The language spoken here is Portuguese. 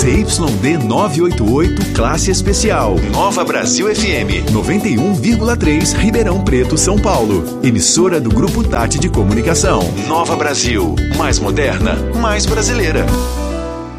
ZYD 988, classe especial. Nova Brasil FM, 91,3, Ribeirão Preto, São Paulo. Emissora do Grupo Tati de Comunicação. Nova Brasil, mais moderna, mais brasileira.